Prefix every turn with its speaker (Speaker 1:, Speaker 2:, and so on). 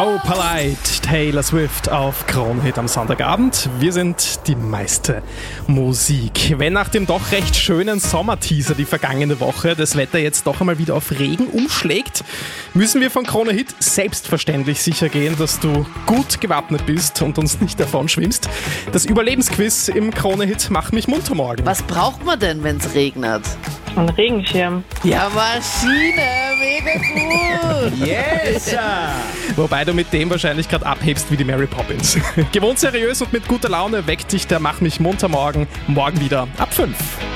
Speaker 1: So Polite, Taylor Swift auf Kronhit am Sonntagabend. Wir sind die meiste Musik. Wenn nach dem doch recht schönen Sommerteaser die vergangene Woche das Wetter jetzt doch einmal wieder auf Regen umschlägt, müssen wir von Kronehit selbstverständlich sicher gehen, dass du gut gewappnet bist und uns nicht davon schwimmst. Das Überlebensquiz im Kronehit Mach mich munter morgen.
Speaker 2: Was braucht man denn, wenn es regnet?
Speaker 3: Ein Regenschirm.
Speaker 2: Ja, Maschine, mega gut.
Speaker 1: Yes! Wobei du mit dem wahrscheinlich gerade abhebst wie die Mary Poppins. Gewohnt seriös und mit guter Laune weckt dich der Mach mich munter morgen wieder ab 5.